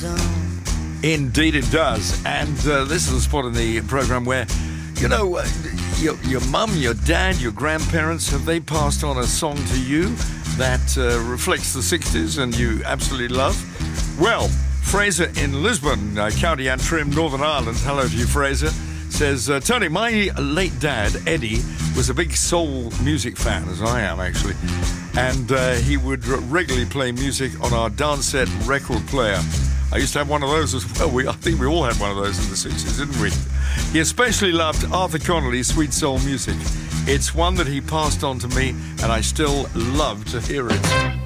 Indeed it does. And this is a spot in the program where, you know, your mum, your dad, your grandparents, have they passed on a song to you that reflects the 60s and you absolutely love? Well, Fraser in Lisbon, County Antrim, Northern Ireland, hello to you, Fraser, says, Tony, my late dad, Eddie, was a big soul music fan, as I am actually, and he would regularly play music on our dance set record player. I used to have one of those as well. I think we all had one of those in the 60s, didn't we? He especially loved Arthur Connolly's sweet soul music. It's one that he passed on to me, and I still love to hear it.